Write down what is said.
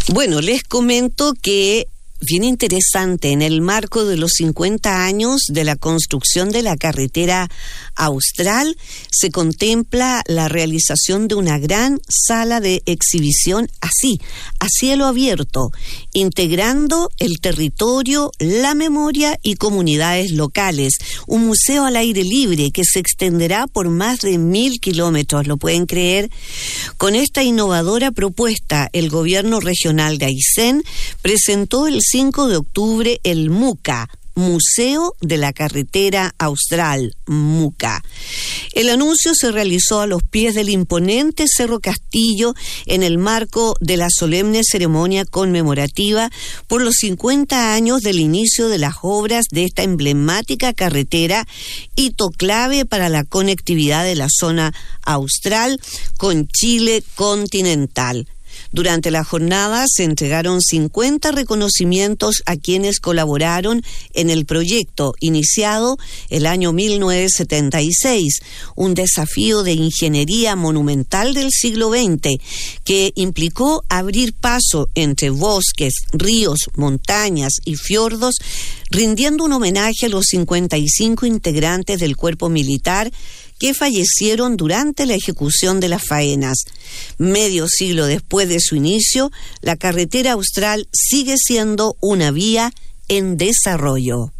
Bueno, les comento que bien interesante, en el marco de los 50 años de la construcción de la carretera austral, se contempla la realización de una gran sala de exhibición así, a cielo abierto, integrando el territorio, la memoria y comunidades locales. Un museo al aire libre que se extenderá por más de 1.000 kilómetros, ¿lo pueden creer? Con esta innovadora propuesta, el gobierno regional de Aysén presentó el 5 de octubre el MUCA, Museo de la Carretera Austral, MUCA. El anuncio se realizó a los pies del imponente Cerro Castillo en el marco de la solemne ceremonia conmemorativa por los 50 años del inicio de las obras de esta emblemática carretera, hito clave para la conectividad de la zona austral con Chile continental. Durante la jornada se entregaron 50 reconocimientos a quienes colaboraron en el proyecto iniciado el año 1976, un desafío de ingeniería monumental del siglo XX que implicó abrir paso entre bosques, ríos, montañas y fiordos, rindiendo un homenaje a los 55 integrantes del cuerpo militar que fallecieron durante la ejecución de las faenas. Medio siglo después de su inicio, la carretera austral sigue siendo una vía en desarrollo.